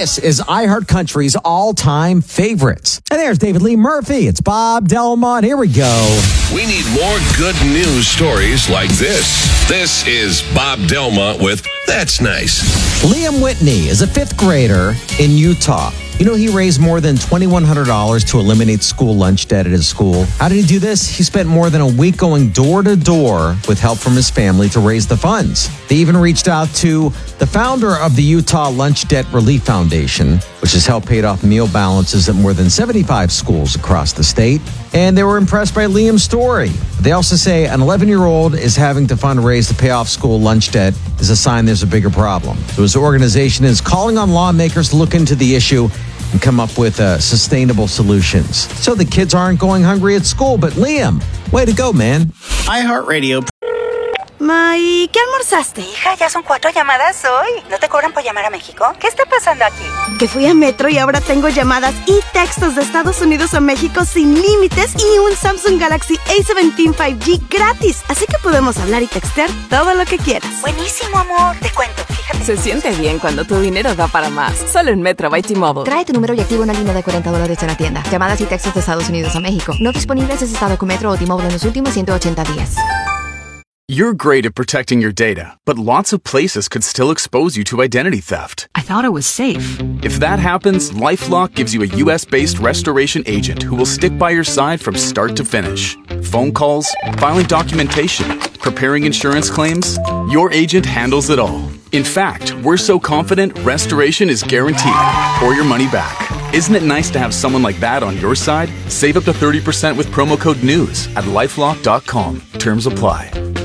This is iHeartCountry's all-time favorites. And there's David Lee Murphy. It's Bob Delmont. Here we go. We need more good news stories like this. This is Bob Delmont with That's Nice. Liam Whitney is a fifth grader in Utah. You know, he raised more than $2,100 to eliminate school lunch debt at his school. How did he do this? He spent more than a week going door to door with help from his family to raise the funds. They even reached out to the founder of the Utah Lunch Debt Relief Foundation, which has helped pay off meal balances at more than 75 schools across the state. And they were impressed by Liam's story. They also say an 11-year-old is having to fundraise to pay off school lunch debt is a sign there's a bigger problem. So his organization is calling on lawmakers to look into the issue and come up with sustainable solutions so the kids aren't going hungry at school. But Liam, way to go, man. iHeartRadio. May, ¿qué almorzaste? Hija, ya son 4 llamadas hoy. ¿No te cobran por llamar a México? ¿Qué está pasando aquí? Que fui a Metro y ahora tengo llamadas y textos de Estados Unidos a México sin límites y un Samsung Galaxy A17 5G gratis. Así que podemos hablar y textear todo lo que quieras. Buenísimo, amor. Te cuento, fíjate. Se siente bien cuando tu dinero da para más. Solo en Metro by T-Mobile. Trae tu número y activa una línea de $40 en la tienda. Llamadas y textos de Estados Unidos a México. No disponibles si estado con Metro o T-Mobile en los últimos 180 días. You're great at protecting your data, but lots of places could still expose you to identity theft. I thought it was safe. If that happens, LifeLock gives you a US-based restoration agent who will stick by your side from start to finish. Phone calls, filing documentation, preparing insurance claims, your agent handles it all. In fact, we're so confident restoration is guaranteed or your money back. Isn't it nice to have someone like that on your side? Save up to 30% with promo code NEWS at LifeLock.com. Terms apply.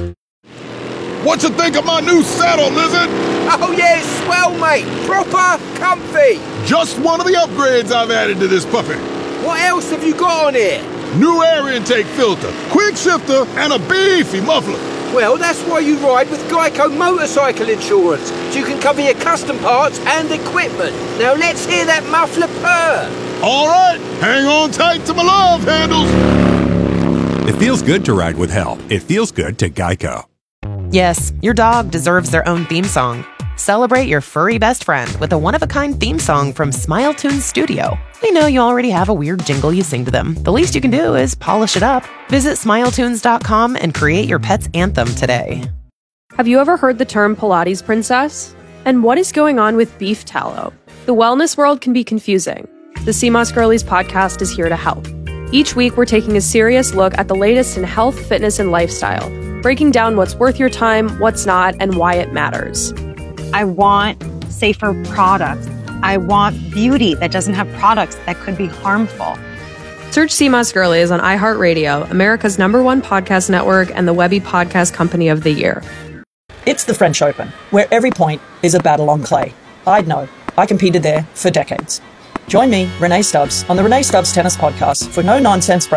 What you think of my new saddle, Lizard? Oh yeah, it's swell, mate. Proper comfy. Just one of the upgrades I've added to this puppy. What else have you got on here? New air intake filter, quick shifter, and a beefy muffler. Well, that's why you ride with Geico Motorcycle Insurance, so you can cover your custom parts and equipment. Now let's hear that muffler purr. All right, hang on tight to my love handles. It feels good to ride with help. It feels good to Geico. Yes, your dog deserves their own theme song. Celebrate your furry best friend with a one-of-a-kind theme song from Smile Tunes Studio. We know you already have a weird jingle you sing to them. The least you can do is polish it up. Visit smiletunes.com and create your pet's anthem today. Have you ever heard the term Pilates princess? And what is going on with beef tallow? The wellness world can be confusing. The CMOS Girlies podcast is here to help. Each week, we're taking a serious look at the latest in health, fitness, and lifestyle, breaking down what's worth your time, what's not, and why it matters. I want safer products. I want beauty that doesn't have products that could be harmful. Search CMOS Girlies on iHeartRadio, America's #1 podcast network and the Webby Podcast Company of the Year. It's the French Open, where every point is a battle on clay. I'd know. I competed there for decades. Join me, Renee Stubbs, on the Renee Stubbs Tennis Podcast for no-nonsense